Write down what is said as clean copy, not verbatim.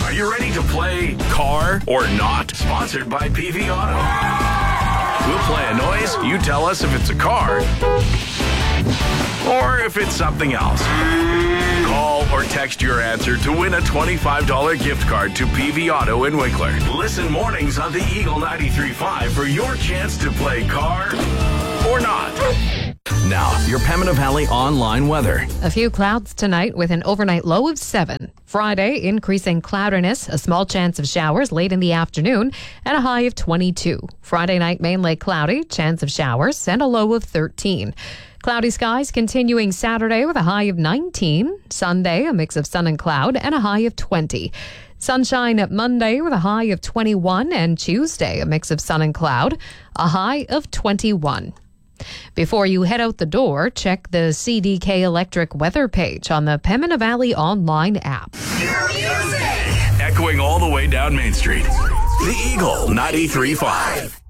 Are you ready to play Car or Not? Sponsored by PV Auto. We'll play a noise. You tell us if it's a car or if it's something else. Call or text your answer to win a $25 gift card to PV Auto in Winkler. Listen mornings on the Eagle 93.5 for your chance to play Car or Not. Now, your Pembina Valley online weather. A few clouds tonight with an overnight low of 7. Friday, increasing cloudiness, a small chance of showers late in the afternoon, and a high of 22. Friday night, mainly cloudy, chance of showers, and a low of 13. Cloudy skies continuing Saturday with a high of 19. Sunday, a mix of sun and cloud, and a high of 20. Sunshine at Monday with a high of 21, and Tuesday, a mix of sun and cloud, a high of 21. Before you head out the door, check the CDK Electric weather page on the Pembina Valley online app. Echoing all the way down Main Street. The Eagle 93.5.